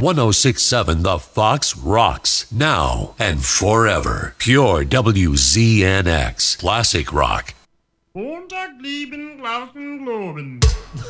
1067 The Fox rocks now and forever. Pure WZNX. Classic rock. Montag, lieben, Glauben, Globen.